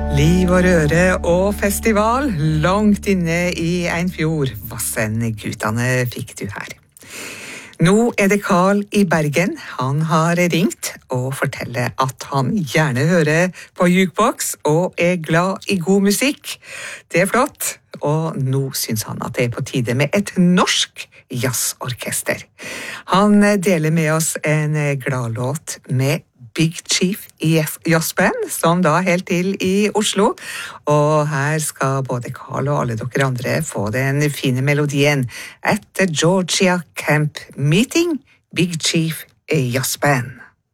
Liv og røre og festival langt inne i en fjord. Vassendgutane fikk du her. Nå det Carl i Bergen. Han har ringt og forteller at han gjerne hører på jukebox og glad i god musikk. Det flott, og nå synes han at det på tide med et norsk jazzorkester. Han deler med oss en gladlåt med Big Chief Jazzband, som da helt til i Oslo. Og her skal både Carl og alle dere andre få den fine melodien etter Georgia Camp Meeting, Big Chief Jazzband.